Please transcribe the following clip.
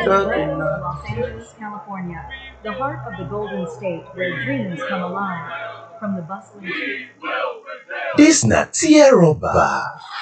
Welcome to Los Angeles, California, the heart of the Golden State where dreams come alive. From the bustling streets. This na Tia Rubber.